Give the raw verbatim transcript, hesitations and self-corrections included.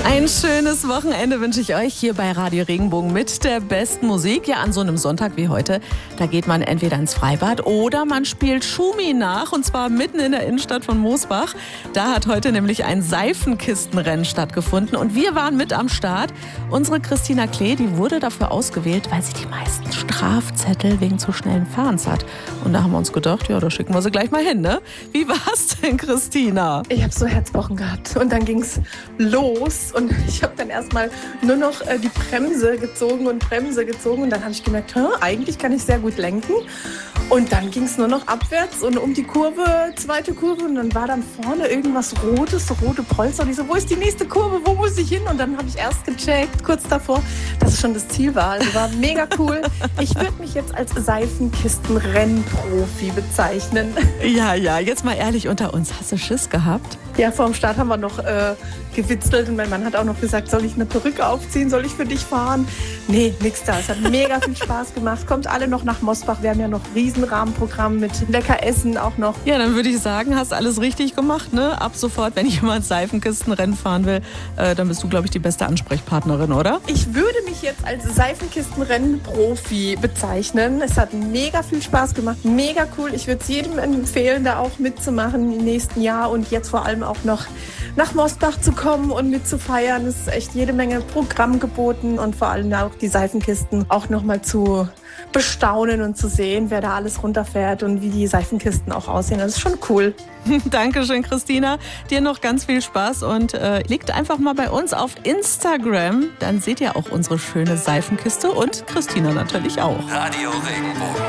Ein schönes Wochenende wünsche ich euch hier bei Radio Regenbogen mit der besten Musik. Ja, an so einem Sonntag wie heute, da geht man entweder ins Freibad oder man spielt Schumi nach, und zwar mitten in der Innenstadt von Mosbach. Da hat heute nämlich ein Seifenkistenrennen stattgefunden und wir waren mit am Start. Unsere Christina Klee, die wurde dafür ausgewählt, weil sie die meisten Strafzettel wegen zu schnellen Fahrens hat. Und da haben wir uns gedacht, ja, da schicken wir sie gleich mal hin, ne? Wie war's denn, Christina? Ich habe so Herzpochen gehabt und dann ging's los. Und ich habe dann erstmal nur noch äh, die Bremse gezogen und Bremse gezogen. Und dann habe ich gemerkt, eigentlich kann ich sehr gut lenken. Und dann ging es nur noch abwärts und um die Kurve, zweite Kurve. Und dann war dann vorne irgendwas Rotes, so rote Polster. Und ich so, wo ist die nächste Kurve, wo muss ich hin? Und dann habe ich erst gecheckt, kurz davor, dass es schon das Ziel war. Also war mega cool. Ich würde mich jetzt als Seifenkistenrennprofi bezeichnen. Ja, ja, jetzt mal ehrlich unter uns. Hast du Schiss gehabt? Ja, vor dem Start haben wir noch äh, gewitzelt und mein Mann hat auch noch gesagt, soll ich eine Perücke aufziehen, soll ich für dich fahren? Nee, nix da. Es hat mega viel Spaß gemacht. Kommt alle noch nach Mosbach. Wir haben ja noch ein Riesenrahmenprogramm mit lecker Essen auch noch. Ja, dann würde ich sagen, hast alles richtig gemacht, ne? Ab sofort, wenn jemand Seifenkistenrennen fahren will, äh, dann bist du, glaube ich, die beste Ansprechpartnerin, oder? Ich würde mich jetzt als Seifenkistenrennen-Profi bezeichnen. Es hat mega viel Spaß gemacht, mega cool. Ich würde es jedem empfehlen, da auch mitzumachen im nächsten Jahr und jetzt vor allem auch noch nach Mosbach zu kommen und mitzufeiern. Es ist echt jede Menge Programm geboten und vor allem auch die Seifenkisten auch nochmal zu bestaunen und zu sehen, wer da alles runterfährt und wie die Seifenkisten auch aussehen. Das ist schon cool. Dankeschön, Christina. Dir noch ganz viel Spaß und äh, klickt einfach mal bei uns auf Instagram. Dann seht ihr auch unsere schöne Seifenkiste und Christina natürlich auch. Radio Regenbogen.